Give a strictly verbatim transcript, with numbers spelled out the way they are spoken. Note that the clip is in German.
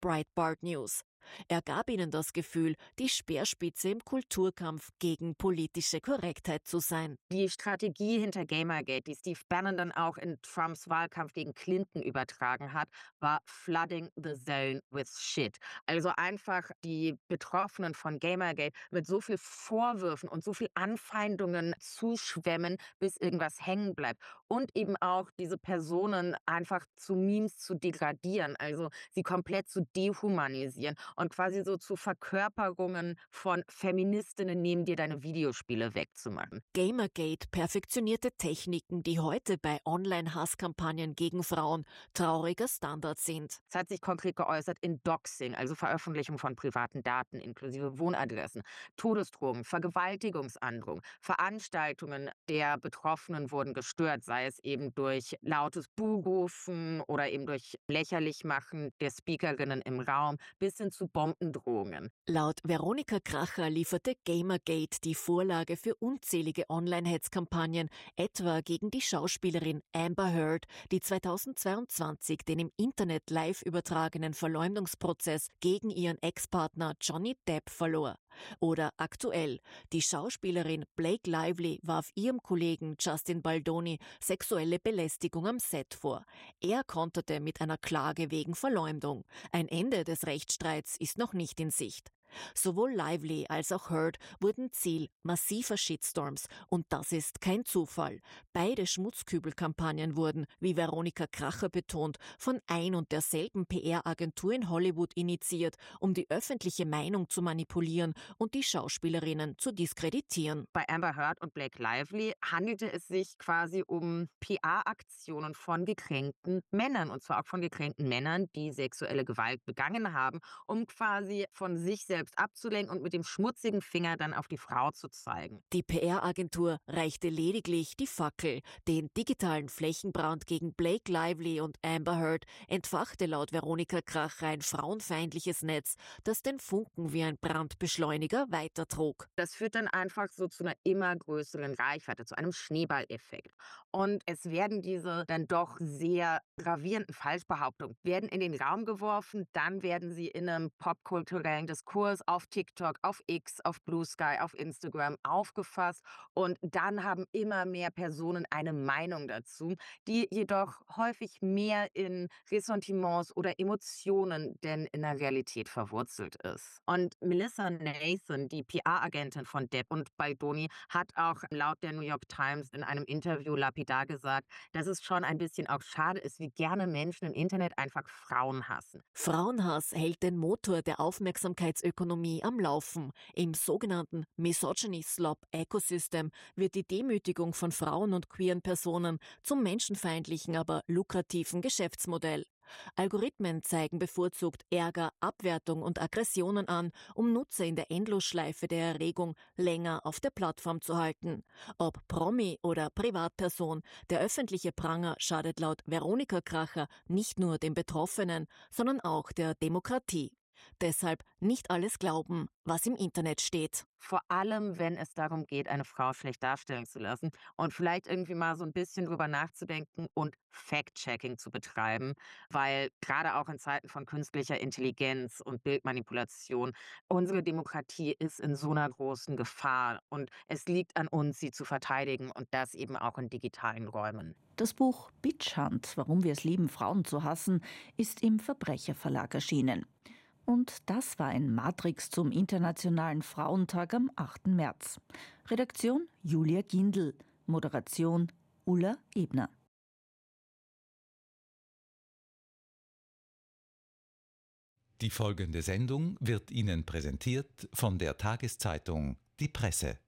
Breitbart News. Er gab ihnen das Gefühl, die Speerspitze im Kulturkampf gegen politische Korrektheit zu sein. Die Strategie hinter Gamergate, die Steve Bannon dann auch in Trumps Wahlkampf gegen Clinton übertragen hat, war flooding the zone with shit. Also einfach die Betroffenen von Gamergate mit so viel Vorwürfen und so viel Anfeindungen zuschwemmen, bis irgendwas hängen bleibt. Und eben auch diese Personen einfach zu Memes zu degradieren, also sie komplett zu dehumanisieren und quasi so zu Verkörperungen von Feministinnen nehmen dir deine Videospiele wegzumachen. Gamergate perfektionierte Techniken, die heute bei Online-Hasskampagnen gegen Frauen trauriger Standard sind. Es hat sich konkret geäußert in Doxing, also Veröffentlichung von privaten Daten inklusive Wohnadressen, Todesdrohungen, Vergewaltigungsandrohungen, Veranstaltungen der Betroffenen wurden gestört, sei es eben durch lautes Buhrufen oder eben durch Lächerlichmachen der Speakerinnen im Raum bis hin zu Bombendrohungen. Laut Veronika Kracher lieferte Gamergate die Vorlage für unzählige Online-Hetzkampagnen, etwa gegen die Schauspielerin Amber Heard, die zweitausendzweiundzwanzig den im Internet live übertragenen Verleumdungsprozess gegen ihren Ex-Partner Johnny Depp verlor. Oder aktuell, die Schauspielerin Blake Lively warf ihrem Kollegen Justin Baldoni sexuelle Belästigung am Set vor. Er konterte mit einer Klage wegen Verleumdung. Ein Ende des Rechtsstreits ist noch nicht in Sicht. Sowohl Lively als auch Heard wurden Ziel massiver Shitstorms und das ist kein Zufall. Beide Schmutzkübelkampagnen wurden, wie Veronika Kracher betont, von ein und derselben P R-Agentur in Hollywood initiiert, um die öffentliche Meinung zu manipulieren und die Schauspielerinnen zu diskreditieren. Bei Amber Heard und Blake Lively handelte es sich quasi um P R-Aktionen von gekränkten Männern, und zwar auch von gekränkten Männern, die sexuelle Gewalt begangen haben, um quasi von sich selbst abzulenken und mit dem schmutzigen Finger dann auf die Frau zu zeigen. Die P R-Agentur reichte lediglich die Fackel. Den digitalen Flächenbrand gegen Blake Lively und Amber Heard entfachte laut Veronika Kracher ein frauenfeindliches Netz, das den Funken wie ein Brandbeschleuniger weitertrug. Das führt dann einfach so zu einer immer größeren Reichweite, zu einem Schneeballeffekt. Und es werden diese dann doch sehr gravierenden Falschbehauptungen werden in den Raum geworfen, dann werden sie in einem popkulturellen Diskurs auf TikTok, auf X, auf Blue Sky, auf Instagram aufgefasst und dann haben immer mehr Personen eine Meinung dazu, die jedoch häufig mehr in Ressentiments oder Emotionen denn in der Realität verwurzelt ist. Und Melissa Nathan, die P R-Agentin von Depp und Baldoni, hat auch laut der New York Times in einem Interview lapidar gesagt, dass es schon ein bisschen auch schade ist, wie gerne Menschen im Internet einfach Frauen hassen. Frauenhass hält den Motor der Aufmerksamkeitsökonomie am Laufen. Im sogenannten Misogyny-Slop-Ecosystem wird die Demütigung von Frauen und queeren Personen zum menschenfeindlichen, aber lukrativen Geschäftsmodell. Algorithmen zeigen bevorzugt Ärger, Abwertung und Aggressionen an, um Nutzer in der Endlosschleife der Erregung länger auf der Plattform zu halten. Ob Promi oder Privatperson, der öffentliche Pranger schadet laut Veronika Kracher nicht nur den Betroffenen, sondern auch der Demokratie. Deshalb nicht alles glauben, was im Internet steht. Vor allem, wenn es darum geht, eine Frau schlecht darstellen zu lassen und vielleicht irgendwie mal so ein bisschen drüber nachzudenken und Fact-Checking zu betreiben, weil gerade auch in Zeiten von künstlicher Intelligenz und Bildmanipulation unsere Demokratie ist in so einer großen Gefahr und es liegt an uns, sie zu verteidigen und das eben auch in digitalen Räumen. Das Buch Bitch Hunt, warum wir es lieben, Frauen zu hassen, ist im Verbrecherverlag erschienen. Und das war ein Matrix zum Internationalen Frauentag am achten März. Redaktion Julia Gindl, Moderation Ulla Ebner. Die folgende Sendung wird Ihnen präsentiert von der Tageszeitung Die Presse.